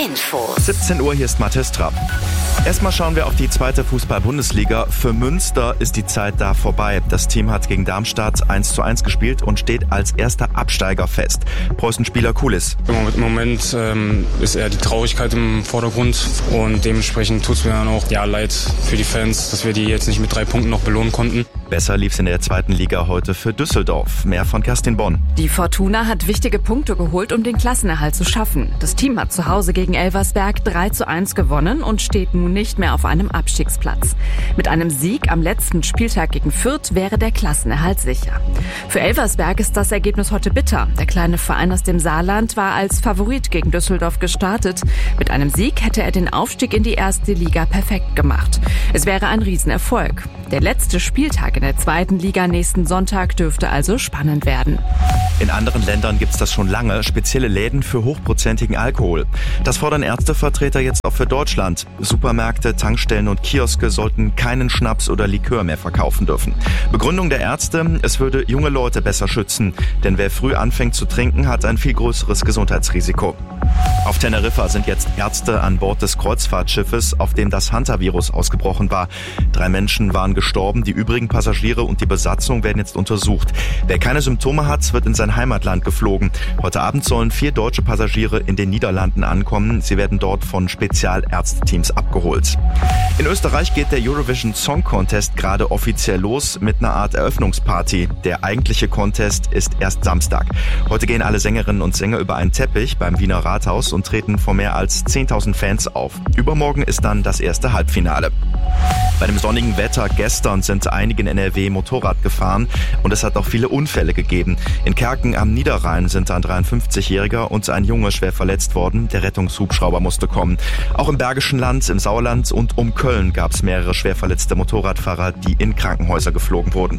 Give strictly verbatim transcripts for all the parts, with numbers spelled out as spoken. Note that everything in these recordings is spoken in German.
Info. siebzehn Uhr, hier ist Mathis Trapp. Erstmal schauen wir auf die zweite Fußball-Bundesliga. Für Münster ist die Zeit da vorbei. Das Team hat gegen Darmstadt eins zu eins gespielt und steht als erster Absteiger fest. Preußen-Spieler Kulis. Im Moment ähm, ist eher die Traurigkeit im Vordergrund und dementsprechend tut es mir dann auch ja, leid für die Fans, dass wir die jetzt nicht mit drei Punkten noch belohnen konnten. Besser lief's in der zweiten Liga heute für Düsseldorf. Mehr von Kerstin Bonn. Die Fortuna hat wichtige Punkte geholt, um den Klassenerhalt zu schaffen. Das Team hat zu Hause gegen Elversberg drei zu eins gewonnen und steht nun nicht mehr auf einem Abstiegsplatz. Mit einem Sieg am letzten Spieltag gegen Fürth wäre der Klassenerhalt sicher. Für Elversberg ist das Ergebnis heute bitter. Der kleine Verein aus dem Saarland war als Favorit gegen Düsseldorf gestartet. Mit einem Sieg hätte er den Aufstieg in die erste Liga perfekt gemacht. Es wäre ein Riesenerfolg. Der letzte Spieltag in der zweiten Liga nächsten Sonntag dürfte also spannend werden. In anderen Ländern gibt's das schon lange, spezielle Läden für hochprozentigen Alkohol. Das fordern Ärztevertreter jetzt auch für Deutschland. Supermärkte, Tankstellen und Kioske sollten keinen Schnaps oder Likör mehr verkaufen dürfen. Begründung der Ärzte, es würde junge Leute besser schützen. Denn wer früh anfängt zu trinken, hat ein viel größeres Gesundheitsrisiko. Auf Teneriffa sind jetzt Ärzte an Bord des Kreuzfahrtschiffes, auf dem das Hantavirus ausgebrochen war. Drei Menschen waren gestorben, die übrigen Passagiere und die Besatzung werden jetzt untersucht. Wer keine Symptome hat, wird in sein Heimatland geflogen. Heute Abend sollen vier deutsche Passagiere in den Niederlanden ankommen. Sie werden dort von Spezialärzteteams abgeholt. In Österreich geht der Eurovision Song Contest gerade offiziell los mit einer Art Eröffnungsparty. Der eigentliche Contest ist erst Samstag. Heute gehen alle Sängerinnen und Sänger über einen Teppich beim Wiener Rathaus und treten vor mehr als zehntausend Fans auf. Übermorgen ist dann das erste Halbfinale. Bei dem sonnigen Wetter gestern sind einige in N R W Motorrad gefahren und es hat auch viele Unfälle gegeben. In Kerken am Niederrhein sind ein dreiundfünfzigjähriger und ein Junge schwer verletzt worden. Der Rettungshubschrauber musste kommen. Auch im Bergischen Land, im Sauerland und um Köln gab es mehrere schwer verletzte Motorradfahrer, die in Krankenhäuser geflogen wurden.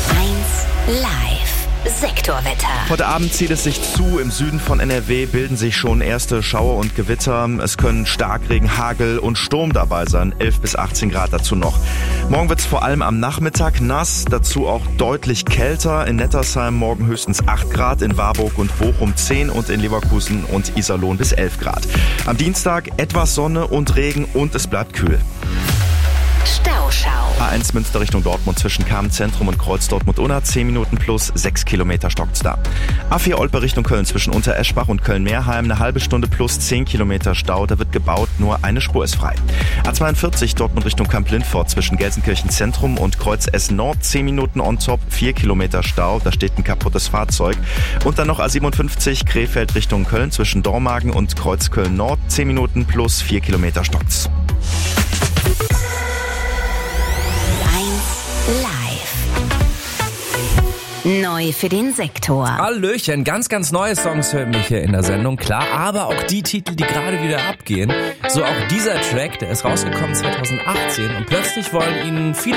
eins live. Sektorwetter. Heute Abend zieht es sich zu. Im Süden von N R W bilden sich schon erste Schauer und Gewitter. Es können Starkregen, Hagel und Sturm dabei sein. elf bis achtzehn Grad dazu noch. Morgen wird es vor allem am Nachmittag nass, dazu auch deutlich kälter. In Nettersheim morgen höchstens acht Grad, in Warburg und Bochum zehn und in Leverkusen und Iserlohn bis elf Grad. Am Dienstag etwas Sonne und Regen und es bleibt kühl. Stauschau. A eins Münster Richtung Dortmund zwischen Kamen-Zentrum und Kreuz Dortmund-Unna, zehn Minuten plus sechs Kilometer stockt's da. A vier Olpe Richtung Köln zwischen Untereschbach und Köln-Meerheim, eine halbe Stunde plus zehn Kilometer Stau, da wird gebaut, nur eine Spur ist frei. A zweiundvierzig Dortmund Richtung Kamp-Lindfort zwischen Gelsenkirchen-Zentrum und Kreuz Essen-Nord, zehn Minuten on top, vier Kilometer Stau, da steht ein kaputtes Fahrzeug. Und dann noch A siebenundfünfzig Krefeld Richtung Köln zwischen Dormagen und Kreuz Köln-Nord, zehn Minuten plus vier Kilometer stockt's. Live. Neu für den Sektor. Hallöchen, ganz, ganz neue Songs hören mich hier in der Sendung, klar, aber auch die Titel, die gerade wieder abgehen. So auch dieser Track, der ist rausgekommen zwanzig achtzehn und plötzlich wollen ihn viele